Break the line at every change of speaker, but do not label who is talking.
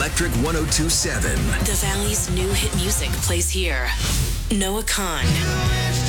Electric 102.7.
The Valley's new hit music plays here. Noah Khan.